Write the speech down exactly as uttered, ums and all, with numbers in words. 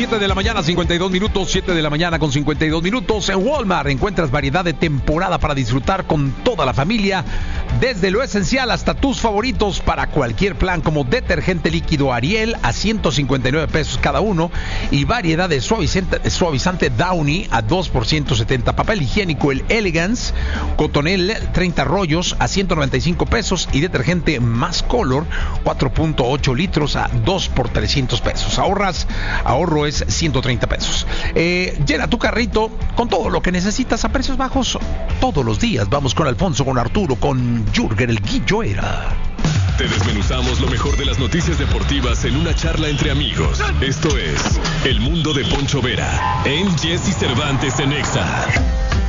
siete de la mañana, cincuenta y dos minutos, siete de la mañana con cincuenta y dos minutos. En Walmart encuentras variedad de temporada para disfrutar con toda la familia, desde lo esencial hasta tus favoritos para cualquier plan, como detergente líquido Ariel a ciento cincuenta y nueve pesos cada uno y variedad de suavizante, suavizante Downy a dos por ciento setenta. Papel higiénico el Elegance Cotonel treinta rollos a ciento noventa y cinco pesos y detergente Más Color cuatro punto ocho litros a dos por trescientos pesos. Ahorras, ahorro es ciento treinta pesos. Eh, llena tu carrito con todo lo que necesitas a precios bajos todos los días. Vamos con Alfonso, con Arturo, con Jürgen el Guilloera. Te desmenuzamos lo mejor de las noticias deportivas en una charla entre amigos. Esto es El Mundo de Poncho Vera en Jesse Cervantes en Exa.